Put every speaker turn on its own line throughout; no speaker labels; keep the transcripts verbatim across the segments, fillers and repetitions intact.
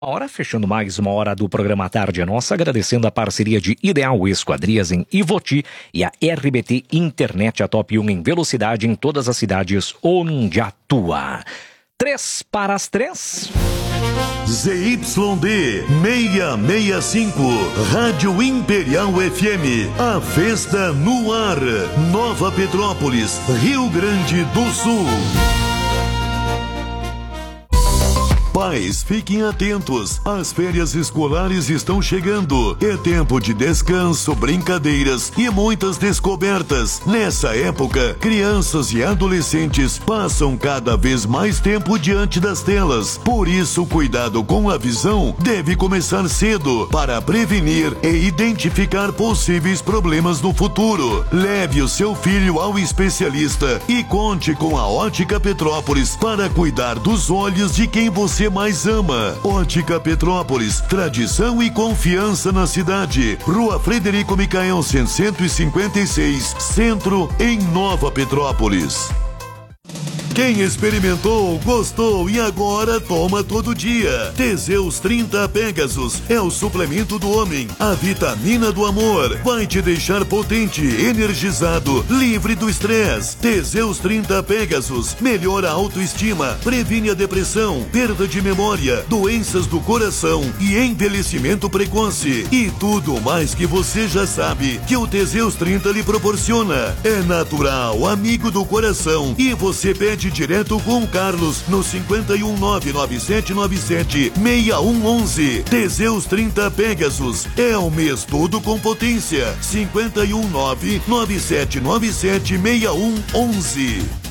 Hora fechando mais uma hora do programa Tarde é Nossa, agradecendo a parceria de Ideal Esquadrias em Ivoti e a R B T Internet, a top um em velocidade em todas as cidades onde atua. Três para as três.
Z Y D seiscentos e sessenta e cinco, Rádio Imperial F M, a festa no ar, Nova Petrópolis, Rio Grande do Sul. Pais, fiquem atentos, as férias escolares estão chegando. É tempo de descanso, brincadeiras e muitas descobertas. Nessa época, crianças e adolescentes passam cada vez mais tempo diante das telas. Por isso, cuidado com a visão deve começar cedo para prevenir e identificar possíveis problemas no futuro. Leve o seu filho ao especialista e conte com a Ótica Petrópolis para cuidar dos olhos de quem você mais ama. Ótica Petrópolis, tradição e confiança na cidade. Rua Frederico Micaelsen, cento e cinquenta e seis, Centro, em Nova Petrópolis. Quem experimentou, gostou e agora toma todo dia. Teseus trinta Pegasus é o suplemento do homem, a vitamina do amor. Vai te deixar potente, energizado, livre do estresse. Teseus trinta Pegasus melhora a autoestima, previne a depressão, perda de memória, doenças do coração e envelhecimento precoce. E tudo mais que você já sabe que o Teseus trinta lhe proporciona. É natural, amigo do coração, e você pede direto com o Carlos no cinco um nove nove sete nove sete seis um um um. Teseus trinta Pegasus é o mês todo com potência. cinco um nove nove sete nove sete seis um um um.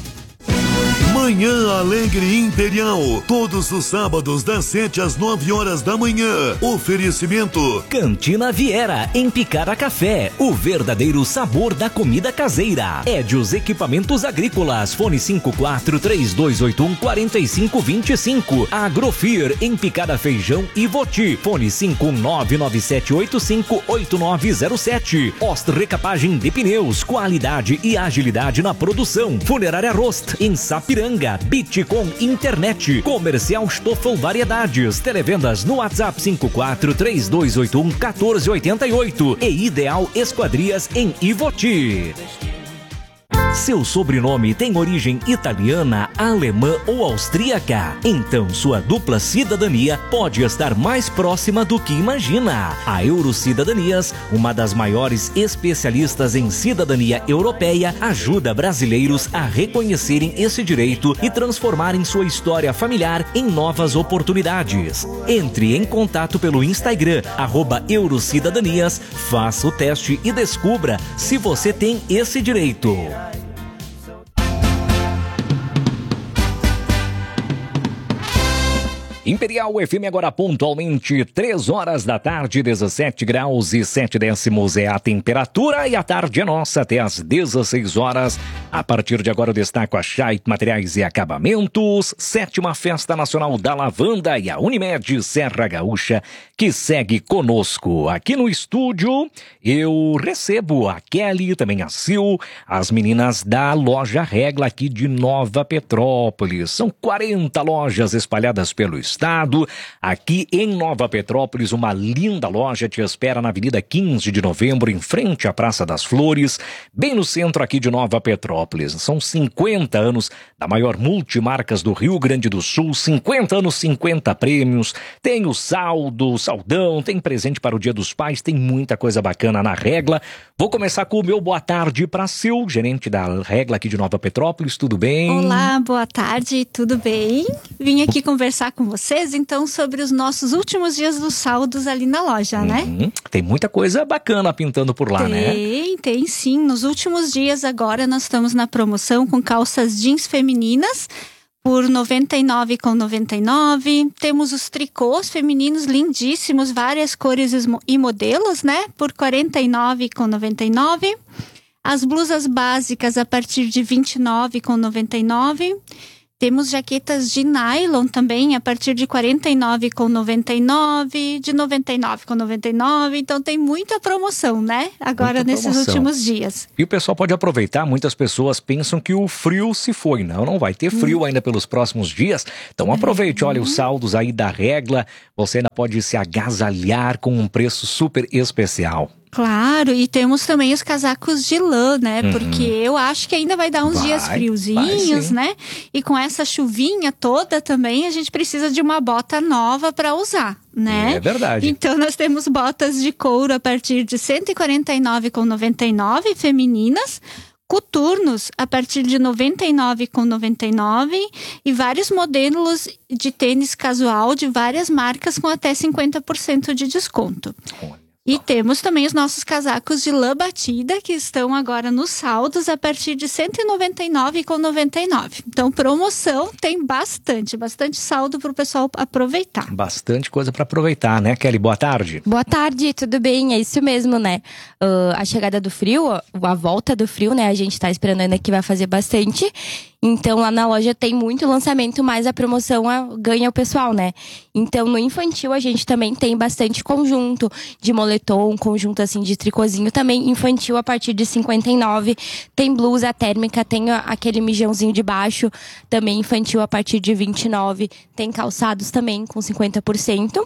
Manhã Alegre Imperial, todos os sábados das sete às nove horas da manhã. Oferecimento
Cantina Viera, em Picara Café, o verdadeiro sabor da comida caseira. Edios Equipamentos Agrícolas, fone cinco quatro três dois oito um quatro cinco dois cinco. Agrofir, em Picara Feijão e Voti, fone cinco um nove nove sete oito cinco oito nove zero sete. Ost Recapagem de Pneus, qualidade e agilidade na produção. Funerária Rost, em Sapiranga. Bitcom Internet, Comercial Stoffel Variedades, televendas no WhatsApp cinco quatro três dois oito um quatro oito oito e Ideal Esquadrias em Ivoti. Seu sobrenome tem origem italiana, alemã ou austríaca? Então sua dupla cidadania pode estar mais próxima do que imagina. A Eurocidadanias, uma das maiores especialistas em cidadania europeia, ajuda brasileiros a reconhecerem esse direito e transformarem sua história familiar em novas oportunidades. Entre em contato pelo Instagram, arroba Eurocidadanias, faça o teste e descubra se você tem esse direito.
Imperial F M agora pontualmente três horas da tarde, dezessete graus e sete décimos é a temperatura, e a tarde é nossa até às dezesseis horas. A partir de agora eu destaco a Scheidt Materiais e Acabamentos, sétima Festa Nacional da Lavanda e a Unimed Serra Gaúcha, que segue conosco. Aqui no estúdio eu recebo a Kelly, também a Sil, as meninas da Loja Regla aqui de Nova Petrópolis. São quarenta lojas espalhadas pelo estado. Aqui em Nova Petrópolis, uma linda loja te espera na Avenida quinze de Novembro, em frente à Praça das Flores, bem no centro aqui de Nova Petrópolis. São cinquenta anos da maior multimarcas do Rio Grande do Sul, cinquenta anos, cinquenta prêmios, tem o saldo, saldão, tem presente para o Dia dos Pais, tem muita coisa bacana na Regla. Vou começar com o meu boa tarde para Sil, gerente da Regla aqui de Nova Petrópolis, tudo bem?
Olá, boa tarde, tudo bem? Vim aqui conversar com você vocês, então, sobre os nossos últimos dias dos saldos ali na loja, uhum. né?
Tem muita coisa bacana pintando por lá,
tem,
né?
Tem, tem sim. Nos últimos dias agora nós estamos na promoção com calças jeans femininas por noventa e nove reais com noventa e nove centavos. Temos os tricôs femininos lindíssimos, várias cores e modelos, né? Por quarenta e nove reais com noventa e nove centavos. As blusas básicas a partir de vinte e nove reais com noventa e nove centavos. Temos jaquetas de nylon também, a partir de quarenta e nove reais com noventa e nove centavos, de noventa e nove reais com noventa e nove centavos. Então tem muita promoção, né? Agora
Muita
nesses
promoção.
últimos dias.
E o pessoal pode aproveitar, muitas pessoas pensam que o frio se foi. Não, não vai ter frio ainda pelos próximos dias. Então aproveite, olha os saldos aí da Regla. Você ainda pode se agasalhar com um preço super especial.
Claro, e temos também os casacos de lã, né?
Uhum.
Porque eu acho que ainda vai dar uns
Vai,
dias
vai
friozinhos,
sim.
né? E com essa chuvinha toda também, a gente precisa de uma bota nova para usar, né?
É verdade.
Então nós temos botas de couro a partir de cento e quarenta e nove reais com noventa e nove centavos, femininas. Coturnos a partir de noventa e nove reais com noventa e nove centavos e vários modelos de tênis casual de várias marcas com até cinquenta por cento de desconto.
Olha.
E temos também os nossos casacos de lã batida, que estão agora nos saldos a partir de cento e noventa e nove reais com noventa e nove centavos. Então, promoção tem bastante, bastante saldo para o pessoal aproveitar.
Bastante coisa para aproveitar, né, Kelly? Boa tarde.
Boa tarde, tudo bem? É isso mesmo, né? Uh, a chegada do frio, a volta do frio, né? A gente tá esperando ainda que vai fazer bastante. Então, lá na loja tem muito lançamento, mas a promoção a, ganha o pessoal, né? Então, no infantil, a gente também tem bastante conjunto de moletom, conjunto assim de tricôzinho também. Infantil a partir de cinquenta e nove reais. Tem blusa térmica, tem a, aquele mijãozinho de baixo. Também infantil a partir de vinte e nove reais. Tem calçados também com cinquenta por cento.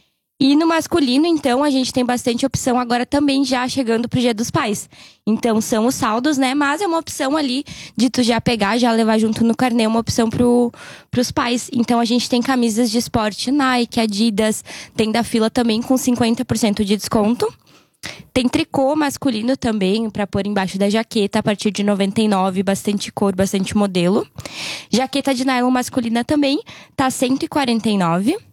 E no masculino, então, a gente tem bastante opção agora também já chegando pro Dia dos Pais. Então, são os saldos, né? Mas é uma opção ali de tu já pegar, já levar junto no carnê, uma opção pro, pros pais. Então, a gente tem camisas de esporte Nike, Adidas, tem da Fila também com cinquenta por cento de desconto. Tem tricô masculino também, pra pôr embaixo da jaqueta, a partir de noventa e nove reais, bastante cor, bastante modelo. Jaqueta de nylon masculina também, tá cento e quarenta e nove reais.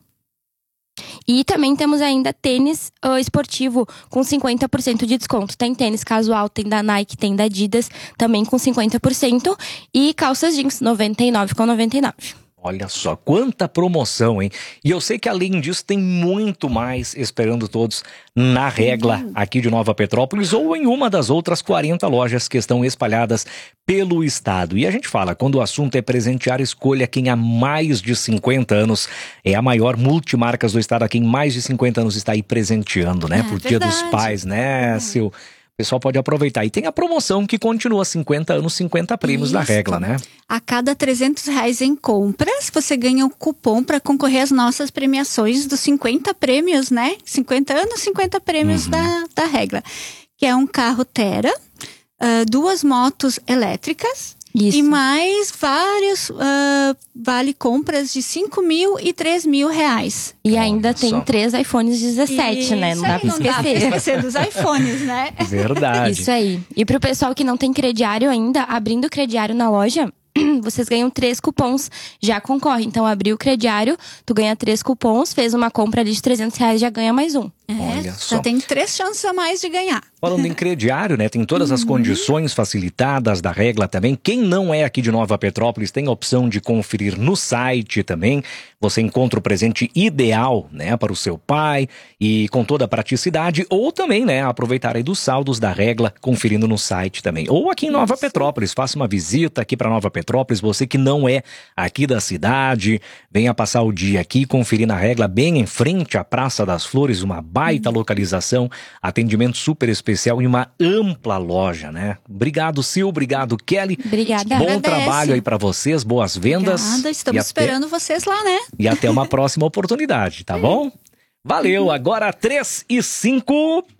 E também temos ainda tênis uh, esportivo com cinquenta por cento de desconto. Tem tênis casual, tem da Nike, tem da Adidas, também com cinquenta por cento. E calças jeans, noventa e nove reais com noventa e nove centavos.
Olha só, quanta promoção, hein? E eu sei que além disso tem muito mais esperando todos na Regla aqui de Nova Petrópolis ou em uma das outras quarenta lojas que estão espalhadas pelo estado. E a gente fala, quando o assunto é presentear, escolha quem há mais de cinquenta anos é a maior multimarcas do estado, a quem mais de cinquenta anos está aí presenteando, né?
É,
Por Dia dos
verdade.
Pais, né, Sil? O pessoal pode aproveitar. E tem a promoção que continua cinquenta anos, cinquenta prêmios da
Isso.
Regla, né?
A cada trezentos reais em compras, você ganha um cupom para concorrer às nossas premiações dos cinquenta prêmios, né? cinquenta anos, cinquenta prêmios
Uhum.
da, da Regla. Que é um carro Tera, uh, duas motos elétricas.
Isso.
E mais vários uh, vale compras de cinco mil e três mil reais.
E ainda
Olha
tem
só.
três iPhones dezessete, né? Não
Isso
dá
aí,
pra
não dá pra
esquecer.
esquecer dos iPhones, né?
Verdade.
Isso aí. E pro pessoal que não tem crediário ainda, abrindo o crediário na loja, vocês ganham três cupons, já concorre. Então, abriu o crediário, tu ganha três cupons, fez uma compra ali de trezentos reais, já ganha mais um.
É,
Olha só.
já tem três chances a mais de ganhar.
Falando em crediário, né? Tem todas as condições facilitadas da Regla também. Quem não é aqui de Nova Petrópolis tem a opção de conferir no site também. Você encontra o presente ideal, né? Para o seu pai e com toda a praticidade. Ou também, né? Aproveitar aí dos saldos da Regla, conferindo no site também. Ou aqui em Nova
Isso.
Petrópolis. Faça uma visita aqui para Nova Petrópolis. Você que não é aqui da cidade, venha passar o dia aqui, conferir na Regla, bem em frente à Praça das Flores, uma baita localização, atendimento super especial e uma ampla loja, né? Obrigado, Sil, obrigado, Kelly.
Obrigada.
Bom
Agradece.
trabalho aí pra vocês, boas vendas.
Obrigada, estamos
e até,
esperando vocês lá, né?
e até uma próxima oportunidade, tá bom? Valeu, agora três e cinco.